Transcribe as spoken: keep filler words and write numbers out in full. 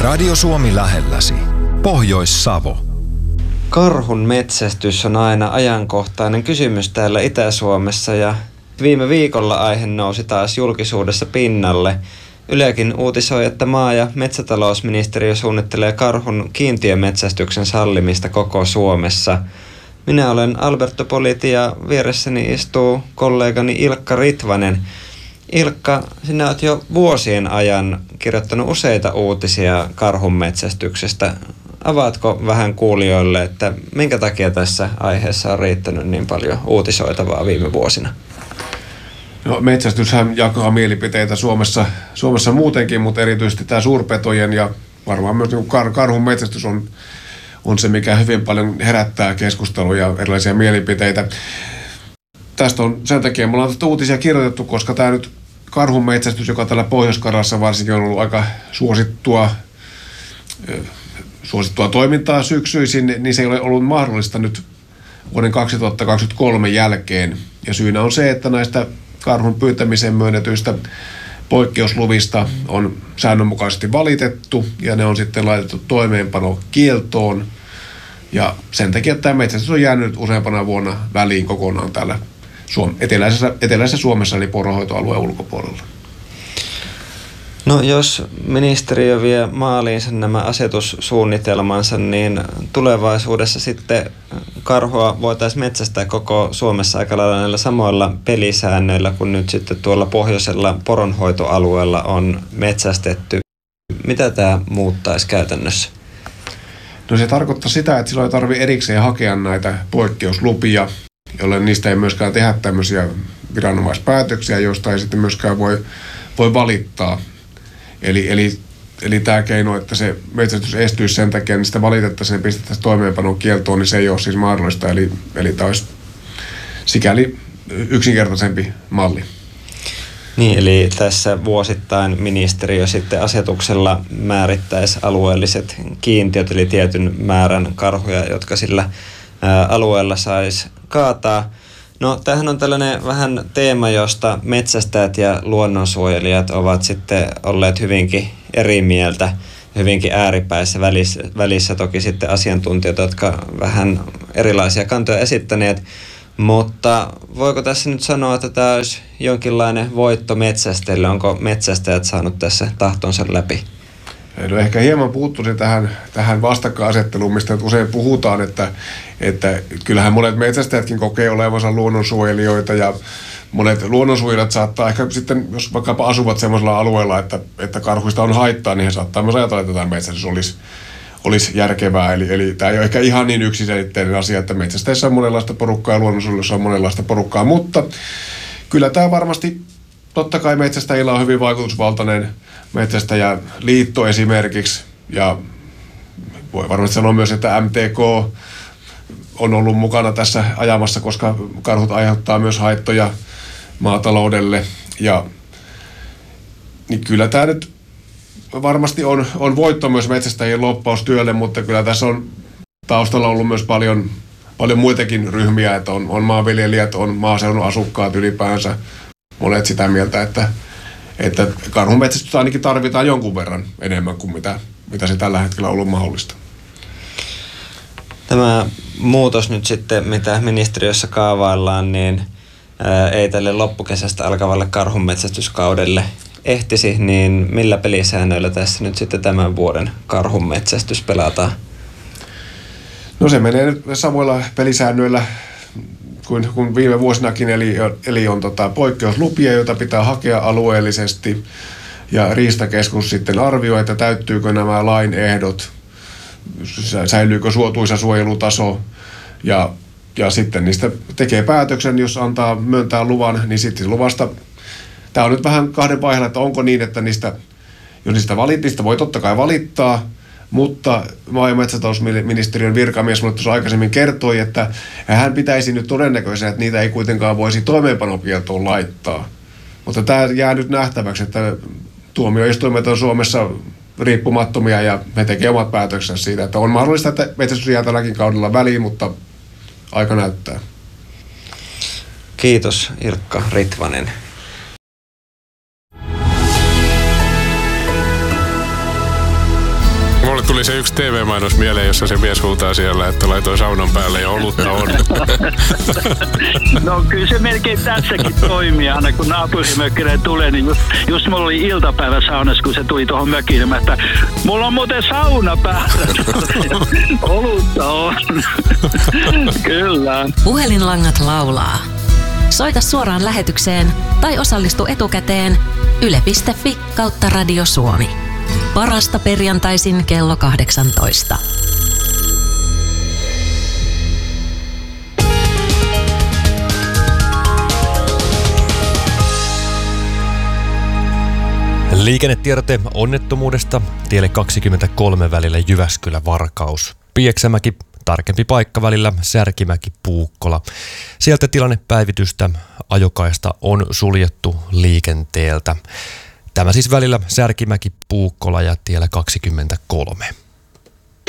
Radio Suomi lähelläsi. Pohjois-Savo. Karhun metsästys on aina ajankohtainen kysymys täällä Itä-Suomessa ja viime viikolla aihe nousi taas julkisuudessa pinnalle. Ylekin uutisoi, että maa- ja metsätalousministeriö suunnittelee karhun kiintiömetsästyksen sallimista koko Suomessa. Minä olen Alberto Politi ja vieressäni istuu kollegani Ilkka Ritvanen. Ilkka, sinä olet jo vuosien ajan kirjoittanut useita uutisia karhun metsästyksestä. Avaatko vähän kuulijoille, että minkä takia tässä aiheessa on riittänyt niin paljon uutisoitavaa viime vuosina? No, metsästyshän jakaa mielipiteitä Suomessa, Suomessa muutenkin, mutta erityisesti tämä suurpetojen ja varmaan myös kar- karhun metsästys on, on se, mikä hyvin paljon herättää keskustelua ja erilaisia mielipiteitä. Tästä on sen takia, me ollaan tästä uutisia kirjoitettu, koska tämä nyt karhun metsästys, joka täällä Pohjois-Karjalassa varsinkin on ollut aika suosittua, suosittua toimintaa syksyisin, niin se ei ole ollut mahdollista nyt vuoden kaksituhattakaksikymmentäkolme jälkeen. Ja syynä on se, että näistä karhun pyytämiseen myönnetyistä poikkeusluvista on säännönmukaisesti valitettu ja ne on sitten laitettu toimeenpanokieltoon. Ja sen takia tämä metsästys on jäänyt useampana vuonna väliin kokonaan täällä Suom- eteläisessä, eteläisessä Suomessa eli poronhoitoalueen ulkopuolella. No jos ministeriö vie maaliinsa nämä asetussuunnitelmansa, niin tulevaisuudessa sitten karhua voitaisiin metsästää koko Suomessa aika lailla näillä samoilla pelisäännöillä kuin nyt sitten tuolla pohjoisella poronhoitoalueella on metsästetty. Mitä tämä muuttaisi käytännössä? No se tarkoittaa sitä, että silloin ei tarvitse erikseen hakea näitä poikkeuslupia, jolloin niistä ei myöskään tehdä tämmöisiä viranomaispäätöksiä, joista ei sitten myöskään voi, voi valittaa. Eli, eli, eli tämä keino, että se metsästys estyisi sen takia, niin sitä valitettaisiin ja pistettäisiin toimeenpanon kieltoon, niin se ei ole siis mahdollista. Eli, eli tämä olisi sikäli yksinkertaisempi malli. Niin, eli tässä vuosittain ministeriö sitten asetuksella määrittäisi alueelliset kiintiöt, eli tietyn määrän karhuja, jotka sillä ää, alueella saisi kaataa. No, tämähän on tällainen vähän teema, josta metsästäjät ja luonnonsuojelijat ovat sitten olleet hyvinkin eri mieltä, hyvinkin ääripäissä välissä, välissä toki sitten asiantuntijoita, jotka vähän erilaisia kantoja esittäneet. Mutta voiko tässä nyt sanoa, että tämä olisi jonkinlainen voitto metsästäjille? Onko metsästäjät saanut tässä tahtonsa läpi? No ehkä hieman puuttuisin tähän, tähän vastakkainasetteluun, mistä nyt usein puhutaan, että, että kyllähän monet metsästäjätkin kokee olevansa luonnonsuojelijoita ja monet luonnonsuojelijat saattaa ehkä sitten, jos vaikkapa asuvat sellaisella alueella, että, että karhuista on haittaa, niin he saattaa myös ajatella, että tämä metsästys olisi, olisi järkevää. Eli, eli tämä ei ole ehkä ihan niin yksiselitteinen asia, että metsästäjissä on monenlaista porukkaa ja luonnonsuojelijoissa on monenlaista porukkaa, mutta kyllä tämä varmasti, totta kai metsästäjillä on hyvin vaikutusvaltainen metsästäjäliitto esimerkiksi, ja voi varmasti sanoa myös, että M T K on ollut mukana tässä ajamassa, koska karhut aiheuttaa myös haittoja maataloudelle, ja niin kyllä tämä nyt varmasti on, on voitto myös metsästäjien loppaustyölle, mutta kyllä tässä on taustalla ollut myös paljon, paljon muitakin ryhmiä, että on, on maanviljelijät, on maaseudun asukkaat ylipäänsä, monet sitä mieltä, että että karhunmetsästystä ainakin tarvitaan jonkun verran enemmän kuin mitä, mitä se tällä hetkellä on ollut mahdollista. Tämä muutos nyt sitten, mitä ministeriössä kaavaillaan, niin ää, ei tälle loppukesästä alkavalle karhunmetsästyskaudelle ehtisi, niin millä pelisäännöillä tässä nyt sitten tämän vuoden karhunmetsästys pelataan? No se menee nyt samoilla pelisäännöillä kuin, kuin viime vuosinakin, eli, eli on tota poikkeuslupia, joita pitää hakea alueellisesti, ja Riistakeskus sitten arvioi, että täyttyykö nämä lain ehdot, säilyykö suotuisa suojelutaso, ja, ja sitten niistä tekee päätöksen, jos antaa myöntää luvan, niin sitten luvasta, tämä on nyt vähän kahden vaiheella, että onko niin, että niistä, jos niistä valit, niistä voi totta kai valittaa, mutta maa- ja metsätalousministeriön virkamies minulle tuossa aikaisemmin kertoi, että hän pitäisi nyt todennäköisenä, että niitä ei kuitenkaan voisi toimeenpanokieltoon laittaa. Mutta tämä jää nyt nähtäväksi, että tuomioistuimet on Suomessa riippumattomia ja he tekevät omat päätöksensä siitä, että on mahdollista, että metsästys jää tälläkin kaudella väliin, mutta aika näyttää. Kiitos Ilkka Ritvanen. tuli se yksi T V-mainos mieleen, jossa se mies huutaa siellä, että laitoi saunan päälle ja olutta on. No kyllä se melkein tässäkin toimii. Aina kun naapurimökkinen tulee, niin just, just mulla oli iltapäivä saunassa, kun se tuli tuohon mökiin, että mulla on muuten sauna päällä. Olutta on. Kyllä. Puhelinlangat laulaa. Soita suoraan lähetykseen tai osallistu etukäteen yle piste fi kautta Radio Suomi. Parasta perjantaisin kello kahdeksantoista. Liikennetiedote onnettomuudesta tielle kaksikymmentäkolme välillä Jyväskylä-Varkaus. Pieksämäki, tarkempi paikka välillä Särkimäki-Puukkola. Sieltä tilannepäivitystä, ajokaista on suljettu liikenteeltä. Tämä siis välillä Särkimäki-Puukkola ja tiellä kaksikymmentäkolme.